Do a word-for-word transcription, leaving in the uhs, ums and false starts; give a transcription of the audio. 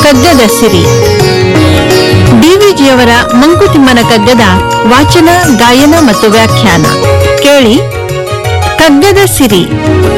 ಕಗ್ಗದ ಸಿರಿ ಡಿವಿಜಿಯವರ ಮಂಕುತಿಮ್ಮನ ಕಗ್ಗದ ವಾಚನ, ಗಾಯನ ಮತ್ತು ವ್ಯಾಖ್ಯಾನ ಕೇಳಿ. ಕಗ್ಗದ ಸಿರಿ